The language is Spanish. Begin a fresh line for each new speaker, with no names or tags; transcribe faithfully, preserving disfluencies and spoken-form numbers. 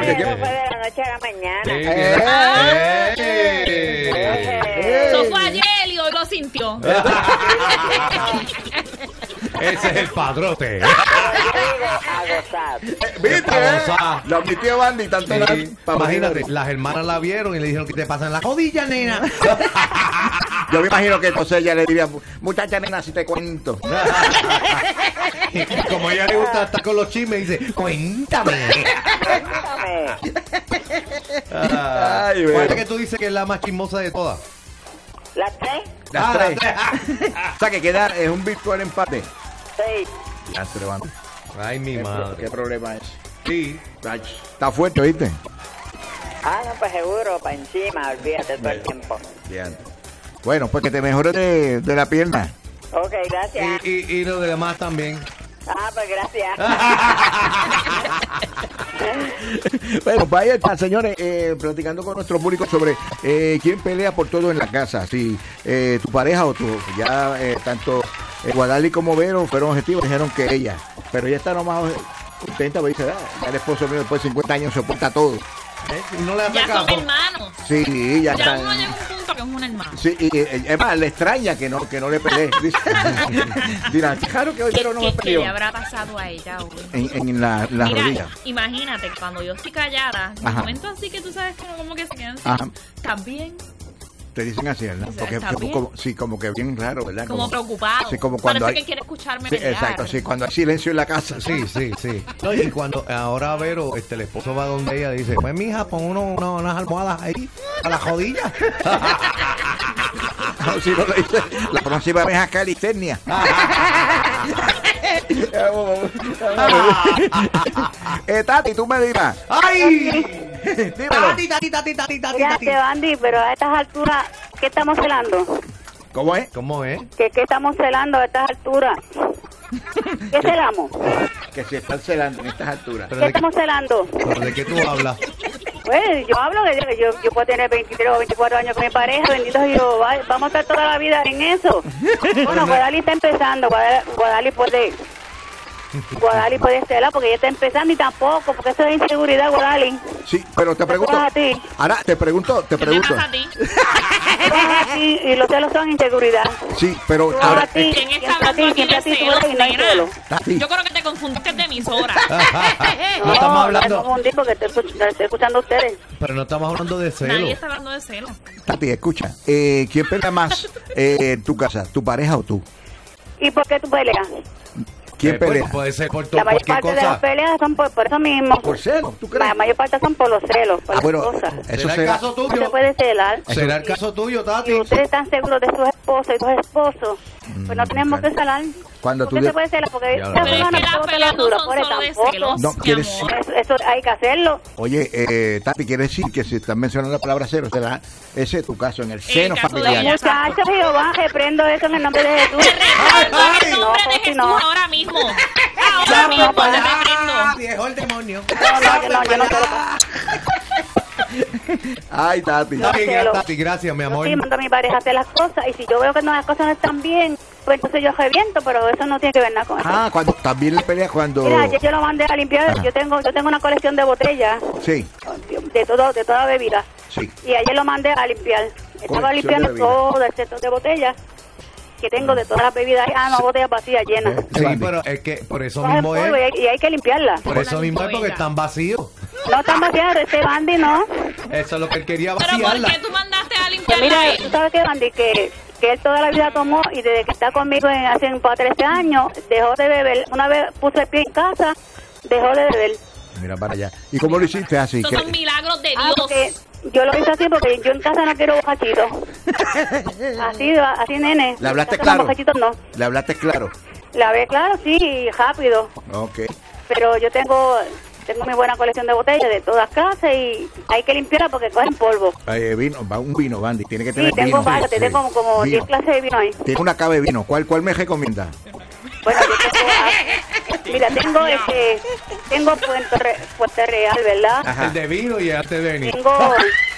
¿De qué?
Eso fue de la noche a la mañana.
Sí,
Eh,
eh,
eh,
eh.
Eso fue ayer y hoy lo sintió.
Ese es el padrote.
A gozar.
¿Viste?
Famosa.
Lo admitió Bandy tanto
Sí.
la- pa'
Imagínate,
imaginar.
las hermanas la vieron y le dijeron que te pasan la jodilla, nena.
Yo me imagino que entonces ella le diría, muchacha nena, si te cuento.
Como a ella le gusta estar con los chismes, dice, cuéntame.
Cuéntame.
Ah,
Ay,
¿cuál
bueno.
es que tú dices que es la más chismosa de todas?
¿Las tres?
Las
Ah,
tres.
las tres.
O sea, que queda, es un virtual empate.
Seis.
Las tres, Bandy.
Ay, mi
¿Qué, pro-
madre.
¿Qué problema es?
Sí.
Ach, está fuerte, ¿viste?
Ah, no, pues seguro, para encima, olvídate todo el tiempo.
Bien. Bueno, pues que te mejores de, de la pierna.
Ok, gracias.
Y, y, y lo demás también.
Ah, pues gracias.
Bueno, vaya está, señores, eh, platicando con nuestro público sobre eh, quién pelea por todo en la casa. Si eh, tu pareja o tu, ya eh, tanto eh, Guadali como Vero fueron objetivos, dijeron que ella. Pero ella está nomás contenta, porque dice, ah, ya el esposo mío después de cincuenta años soporta todo.
¿Eh? No le hace
Ya son
caso.
hermanos.
Sí, ya,
Ya
está.
uno llega a un punto que es un hermano.
Sí, y, y, es más, le extraña que no, que no le pelee. Dice, dirá, claro que hoy
¿Qué,
Vero no me
qué- qué
peleó.
le habrá pasado a ella hoy?
En, en la, la
Mira,
rodilla.
imagínate, cuando yo estoy callada, de
Ajá.
momento así que tú sabes que uno como que se quedan así.
Ajá.
También,
Te dicen así, ¿verdad?
O sea,
Porque
¿está
como,
bien?
como- sí, como que bien raro, ¿verdad?
como preocupado.
Sí, como cuando
Parece
hay-
que quiere escucharme
Sí,
pelear.
exacto, sí, cuando hay silencio en la casa.
Sí, sí, sí. No, y cuando ahora Vero, este, el esposo va donde ella dice, pues mija, pon uno, uno- unas almohadas ahí a la jodilla.
No, si no le dice, la próxima vez a calistenia. eh, Tati, tú me dirás.
¡Ay!
Dímelo.
Tati, tati, tati, tati, tati,
Ya
tati.
te Bandy, pero a estas alturas, ¿qué estamos celando?
¿Cómo es?
¿Cómo es?
¿Qué, qué estamos celando a estas alturas? ¿Qué celamos?
Que se están celando en estas alturas.
¿Pero
¿Qué
de, qué-
estamos celando?
pero de qué tú hablas?
Pues yo hablo que yo, yo, yo puedo tener veintitrés o veinticuatro años con mi pareja, bendito Jehová, vamos a estar toda la vida en eso. Bueno, Guadali está empezando, Guadali, Guadali puede... Guadali puede celar porque ella está empezando y tampoco, porque eso es inseguridad, Guadali.
Sí, pero te pregunto.
vas a ti?
Ahora te pregunto, te
¿Qué te
pregunto.
pasa a ti?
Tú vas a ti y los celos son inseguridad.
Sí, pero
Tú vas
ahora.
a ti,
¿Quién está
siempre a ti,
hablando aquí
siempre
de
a ti, tú
celos,
eres y no hay
nena?
celo.
Tati,
Yo creo que te confundiste de emisora.
No estamos
me
hablando,
confundí porque estoy, escuch- estoy escuchando a ustedes.
pero no estamos hablando de
Nadie
celos.
está hablando de celos.
Tati, escucha. Eh, ¿Quién pelea más eh, en tu casa? ¿Tu pareja o tú?
¿Y por qué tú peleas?
¿Quién
Eh, pues,
pelea?
Puede ser por todo,
La mayor
cualquier
parte de las
cosa.
peleas son por, por eso mismo.
¿Por celos? ¿Tú crees?
La mayor parte son por los celos, por
Ah,
las
bueno,
cosas.
eso
¿Será el
será.
caso
No se
tuyo?
puede celar.
¿Será el caso tuyo, Tati?
Si ustedes están seguros de sus esposas y sus esposos, pues no tenemos que celar.
Cuando
¿Por
tú
qué
le-
se puede celar? Porque
Ya lo
esta
sé.
Pero es
persona
que
no
las
bota
peleas
la
no
dura,
son
por
solo de
tampoco.
celos,
No,
mi
quieres-
amor.
Eso, eso hay que hacerlo.
Oye, eh, Tati, quiere decir que si están mencionando la palabra cero, será ese es tu caso, en el seno
caso de
familiar.
ella.
Muchachos, Jehová, reprendo eso en el nombre de Jesús.
Reprendo en el
No,
nombre de
José,
Jesús
no.
ahora mismo. Ahora
No,
mismo
no,
te
no.
reprendo.
Viejo el demonio.
No, no, yo no, yo no celo.
Ay, Tati.
Tati,
celo.
Tati, gracias, mi
Yo
amor.
sí mando a mi pareja a hacer las cosas y si yo veo que no, las cosas no están bien, pues entonces yo reviento, pero eso no tiene que ver nada con eso.
Ah, cuando también le peleas cuando.
Mira, ayer yo lo mandé a limpiar,
Ajá.
yo tengo yo tengo una colección de botellas
Sí,
de todo de toda bebida
sí.
y ayer lo mandé a limpiar. Estaba
Colección
limpiando
de bebida.
todo el sector de botellas que tengo de todas las bebidas. Ah, no, botellas vacías llenas.
Sí, pero es que por eso
Coge
mismo
polvo y
es.
hay, y hay que limpiarlas.
Por eso mismo es porque están vacíos.
No están vacías, este Bandy no.
Eso es lo que él quería
Pero ¿por
vaciarla.
qué tú mandaste a
Que
limpiarla
mira,
ahí?
tú sabes que Bandy, que, que él toda la vida tomó y desde que está conmigo en, hace para trece años, dejó de beber. Una vez puso el pie en casa, dejó de beber.
Mira para allá. ¿Y cómo lo hiciste así?
Estos
¿Qué-
son milagros de
Ah,
Dios.
porque yo lo hice así porque yo en casa no quiero bocachitos. Así, así, nene.
¿Le hablaste
En casa
claro?
los bocachitos no.
¿Le hablaste claro?
La ve claro, sí, y rápido.
Ok.
Pero yo tengo tengo mi buena colección de botellas de todas clases y hay que limpiarla porque cogen polvo.
Eh, vino, va un vino, Bandy. Tiene que
Sí,
tener
tengo
vino.
varios,
Sí,
tengo como, como
vino.
diez clases de vino ahí.
Tiene una cava de vino. ¿Cuál, cuál me recomienda?
Bueno, yo tengo, ah, mira, tengo este, tengo Puerto, Re- Puerto Real, ¿verdad?
Ajá.
El de vino y el de venir.
Tengo,